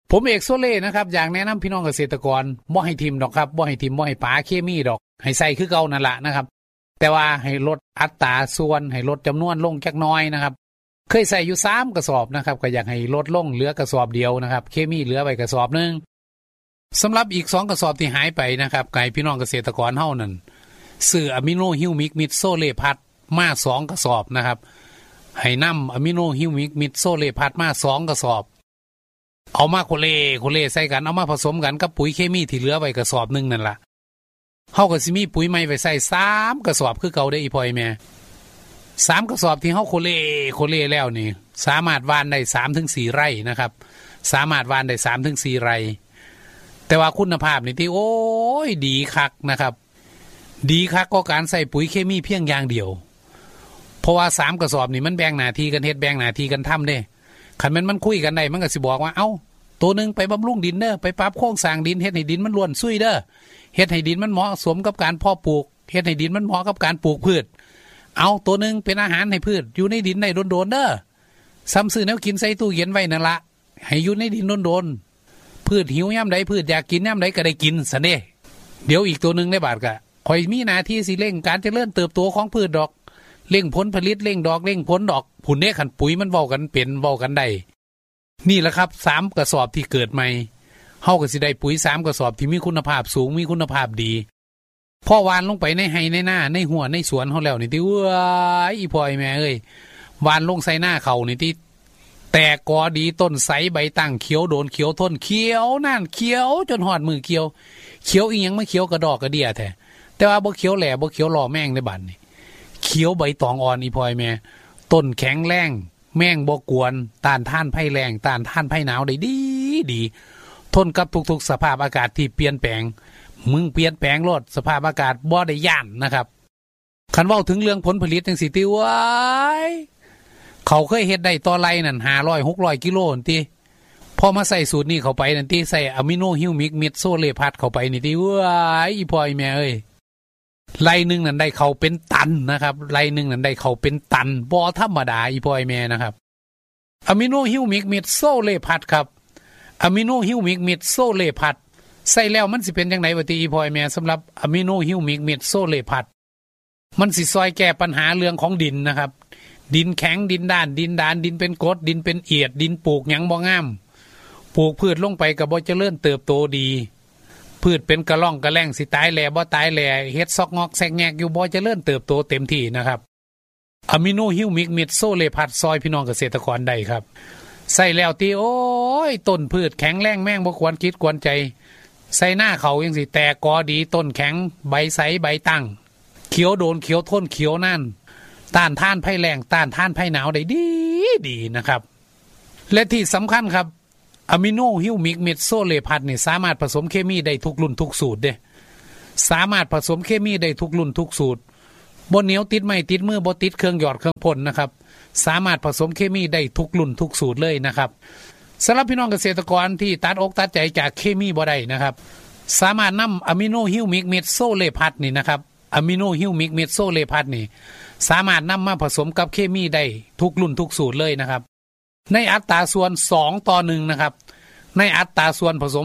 ผมเอกโซเล่นะครับอยากแนะนำพี่น้องเกษตรกรบ่ให้ทิมดอกครับบ่ให้ทิมบ่ให้ป๋าเคมีดอกให้ใส่คือเก่านั่นละนะครับแต่ว่าให้ลดอัตราส่วนให้ลดจำนวนลงจักน้อยนะครับเคยใส่อยู่3กระสอบนะครับก็อยากให้ลดลงเหลือกระสอบเดียวนะครับเคมีเหลือไว้กระสอบนึงสำหรับอีก2กระสอบที่หายไปนะครับไก่พี่น้องเกษตรกรเฮานั่นซื้ออะมิโนฮิวมิกมิดโซเลพัดมา2กระสอบนะครับให้นำอะมิโนฮิวมิกมิดโซเลพัดมา2กระสอบเอามาโคเลใส่กันเอามาผสมกันกับปุ๋ยเคมีที่เหลือไว้กระสอบนึงนั่นล่ะเฮาก็สิมีปุ๋ยใหม่ไว้ใส่3กระสอบคือเก่าได้อีพ่อยแม่3กระสอบที่เฮาโคเลแล้วนี่สามารถหว่านได้3ถึง4ไร่นะครับสามารถหว่านได้3ถึง4ไร่แต่ว่าคุณภาพนี่ที่โอ้ยดีคักนะครับดีคักก็การใส่ปุ๋ยเคมีเพียงอย่างเดียวเพราะว่า3กระสอบนี่มันแบ่งหน้าที่กันเฮ็ดแบ่งหน้าที่กันทำเด้คันมันคุยกันได้มันก็สิบอกว่าเอ้าตัวนึงไปบำรุงดินเด้อไปปรับโครงสร้างดินเฮ็ดให้ดินมันล้วนซุยเด้อเฮ็ดให้ดินมันเหมาะสมกับการเพาะปลูกเฮ็ดให้ดินมันเหมาะกับการปลูกพืชเอาตัวนึงเป็นอาหารให้พืชอยู่ในดินได้โดนๆเด้อซ้ำซื้อแนวกินใส่ตู้เย็นไว้นั่นละให้อยู่ในดินโดนๆพืชหิวยามใดพืชอยากกินยามใดก็ได้กินซะเด้เดี๋ยวอีกตัวนึงได้บาดก็ข่อยมีหน้าที่สิเร่งการเจริญเติบโตของพืชดอกเร่งผลผลิตเร่งดอกเร่งผลดอกผุนเด้ขันปุ๋ยมันเว้ากันเป็นเว้ากันได้นี่แหละครับ3กระสอบที่เกิดใหม่เฮาก็สิได้ปุ๋ย3กระสอบที่มีคุณภาพสูงมีคุณภาพดีพอหว่านลงไปในไร่ในนาในหัวในสวนเฮาแล้วนี่ติเอ้ยอีพ่อยแม่เอ้ยหว่านลงใส่หน้าเขานี่ติแตกกอดีต้นใสใบตั้งเขียวโดนเขียวทนเขียวนั่นเขียวจนหอดมือเขียวอีหยังมาเขียวกระดอกกระเดี่ยแท้แต่ว่าบ่เขียวแหล่บ่เขียวหล่อแม่งในบัดนี่เขียวใบตองอ่อนอีพ่อยแม่ต้นแข็งแรงแม่งบ่กวนต้านทานภัยแล้งต้านทานภัยหนาวได้ดีทนกับทุกๆสภาพอากาศที่เปลี่ยนแปลงมึงเปลี่ยนแปลงโลดสภาพอากาศบ่ได้ย่านนะครับคันเว้าถึงเรื่องผลผลิตจังซี่ติเว้ยเขาเคยเฮ็ดได้ต่อไร่นั่น500-600กิโลนั่นติพอมาใส่สูตรนี้เข้าไปนั่นติใส่อะมิโนฮิวมิกมิดโซเลพัดเข้าไปนี่ติเว้ยอีพ่อยแม่เอ้ยไร่นึงนั่นได้เขาเป็นตันนะครับไร่นึงนั่นได้เขาเป็นตันบ่ธรรมดาอีพ่อยแม่นะครับอะมิโนฮิวมิกมิดโซเลพัดครับอะมิโนฮิวมิกมิดโซเลพัดใส่แล้วมันสิเป็นจังได๋วะติอีพ่อยแม่สำหรับอะมิโนฮิวมิกมิดโซเลพัดมันสิซอยแก้ปัญหาเรื่องของดินนะครับดินแข็งดินด้านดินเป็นกรดดินเป็นเอียดดินปลูกหยังบ่งามปลูกพืชลงไปก็บ่เจริญเติบโตดีพืชเป็นกระล่องกระแล่งสิตายแหล่บ่ตายแหล่เฮ็ดซอกงอกแซกแงกอยู่บ่เจริญเติบโตเต็มที่นะครับอะมิโนฮิวมิกมิดโซเลพัดซอยพี่น้องเกษตรกรได้ครับใส่แล้วติโอ้ยต้นพืชแข็งแรงแม่งบ่ควรคิดควรใจใส่หน้าเขาจังสิแตกกอดีต้นแข็งใบใสใบตั้งเขียวโดนเขียวทนเขียวนั่นต้านทานภัยแล้งต้านทานภัยหนาวได้ดีนะครับและที่สำคัญครับอะมิโนฮิวมิกมิดโซเลพัดนี่สามารถผสมเคมีได้ทุกรุ่นทุกสูตรเด้สามารถผสมเคมีได้ทุกรุ่นทุกสูตรบ่เหนียวติดไม้ติดมือบ่ติดเครื่องหยอดเครื่องพ่นนะครับสามารถผสมเคมีได้ทุกรุ่นทุกสูตรเลยนะครับสำหรับพี่น้องเกษตรกรที่ตัดอกตัดใจจากเคมีบ่ได้นะครับสามารถนำอะมิโนฮิวมิกมิดโซเลพัดนี่นะครับอะมิโนฮิวมิกมิดโซเลพัดนี่สามารถนำมาผสมกับเคมีได้ทุกรุ่นทุกสูตรเลยนะครับในอัตราส่วน2:1นะครับในอัตราส่วนผสม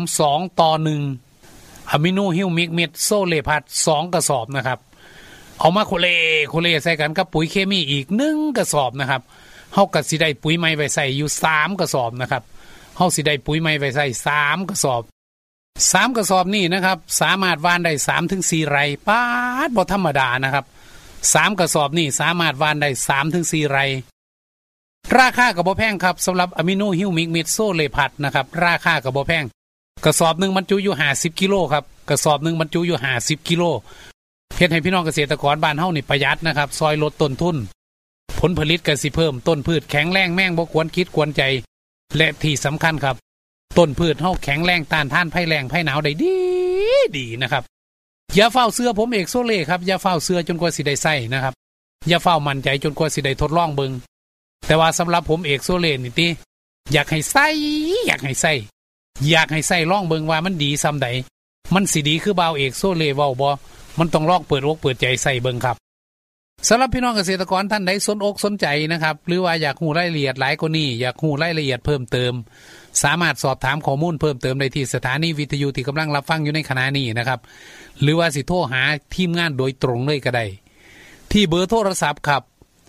2:1อะมิโนฮิวมิกมิดโซเลพัด2กระสอบนะครับเอามาโคเลใส่กันกับปุ๋ยเคมีอีก1กระสอบนะครับเฮาก็สิได้ปุ๋ยใหม่ไว้ใส่อยู่3กระสอบนะครับเฮาสิได้ปุ๋ยใหม่ไว้ใส่3กระสอบ3กระสอบนี่นะครับสามารถหว่านได้3ถึง4ไร่ป๊าดบ่ธรรมดานะครับ3กระสอบนี่สามารถหว่านได้3ถึง4ไร่ราคาก็บ่แพงครับสำหรับอะมิโนฮิวมิกมิดโซเลพัดนะครับราคาก็บ่แพงกระสอบนึงบรรจุอยู่50กิโลครับกระสอบนึงบรรจุอยู่50กิโลเฮ็ดให้พี่น้องเกษตรกรบ้านเฮานี่ประหยัดนะครับซอยลดต้นทุนผลผลิตก็สิเพิ่มต้นพืชแข็งแรงแม่งบ่ควรคิดควรใจและที่สำคัญครับต้นพืชเฮาแข็งแรงต้านทานภัยแล้งภัยหนาวได้ดีนะครับอย่าเฝ้าเสื้อผมเอกโซเล่ครับอย่าเฝ้าเสื้อจนกว่าสิได้ใช้นะครับอย่าเฝ้ามั่นใจจนกว่าสิได้ทดลองเบิ่งแต่ว่าสำหรับผมเอกโซเล่นี่ติอยากให้ใส่ลองเบิ่งว่ามันดีซำใดมันสิดีคือบ่าวเอกโซเล่เว้าบ่มันต้องลองเปิดอกเปิดใจใส่เบิ่งครับสำหรับพี่น้องเกษตรกรท่านใดสนอกสนใจนะครับหรือว่าอยากรู้รายละเอียดหลายกว่านี้อยากรู้รายละเอียดเพิ่มเติมสามารถสอบถามข้อมูลเพิ่มเติมได้ที่สถานีวิทยุที่กำลังรับฟังอยู่ในขณะนี้นะครับหรือว่าสิโทรหาทีมงานโดยตรงเลยก็ได้ที่เบอร์โทรศัพท์ครับ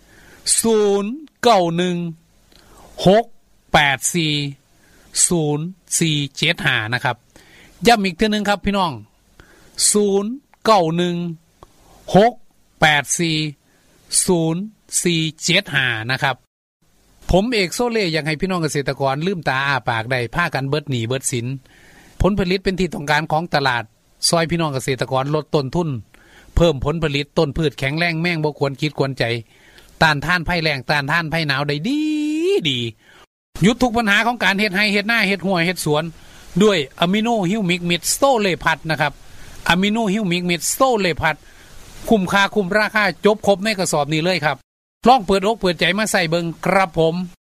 0916840475นะครับย้ำอีกทีนึงครับพี่น้อง0916840475นะครับผมเอกโซเล่อยากให้พี่น้องเกษตรกรลืมตาอ้าปากได้พากันเบิดหนี้เบิดสินผลผลิตเป็นที่ต้องการของตลาดซอยพี่น้องเกษตรกรลดต้นทุนเพิ่มผลผลิตต้นพืชแข็งแรงแม่งบ่ควรคิดควรใจต้านทานภัยแล้งต้านทานภัยหนาวได้ดีหยุดทุกปัญหาของการเฮ็ดไร่เฮ็ดนาเฮ็ดหัวเฮ็ดสวนด้วยอะมิโนฮิวมิกมิดสโตเลพัทนะครับอะมิโนฮิวมิกมิดสโตเลพัทคุ้มค่าคุ้มราคาจบครบในกระสอบนี้เลยครับลองเปิดอกเปิดใจมาใส่เบิ่งครับผม